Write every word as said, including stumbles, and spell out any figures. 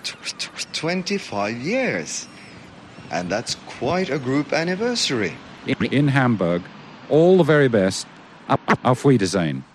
twenty-five years. And that's quite a group anniversary. In Hamburg, all the very best. Auf Wiedersehen.